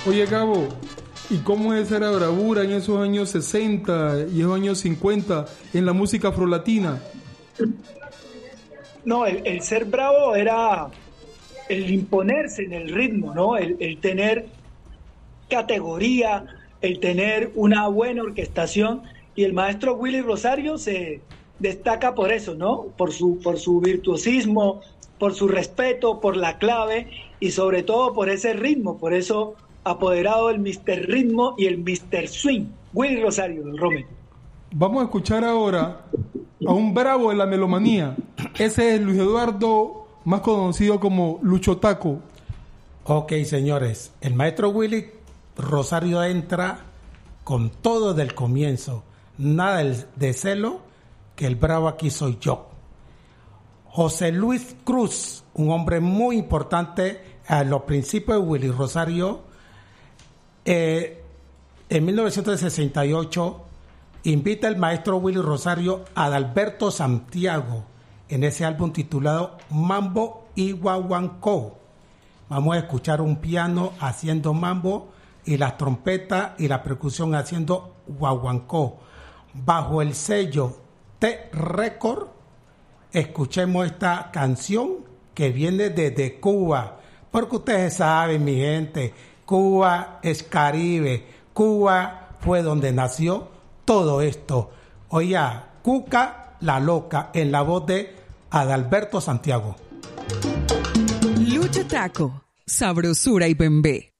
Oye, Gabo, ¿y cómo es esa bravura en esos años 60 y esos años 50 en la música afrolatina? No, el ser bravo era el imponerse en el ritmo, ¿no? El tener categoría, el tener una buena orquestación. Y el maestro Willy Rosario se destaca por eso, ¿no? Por su virtuosismo, por su respeto, por la clave y sobre todo por ese ritmo. Por eso apoderado del Mr. Ritmo y el Mr. Swing. Willy Rosario, del Rommel. Vamos a escuchar ahora a un bravo de la melomanía. Ese es Luis Eduardo, más conocido como Lucho Taco. Ok, señores, el maestro Willy Rosario entra con todo desde el comienzo. Nada de celo, que el bravo aquí soy yo. José Luis Cruz, un hombre muy importante a los principios de Willy Rosario, en 1968 invita el maestro Willy Rosario a Adalberto Santiago en ese álbum titulado Mambo y Guaguancó. Vamos a escuchar un piano haciendo mambo y las trompetas y la percusión haciendo guaguancó. Bajo el sello T-Record, escuchemos esta canción que viene desde Cuba, porque ustedes saben, mi gente, Cuba es Caribe, Cuba fue donde nació todo esto. Oiga, Cuca la Loca, en la voz de Adalberto Santiago. Lucho Taco, sabrosura y bembé.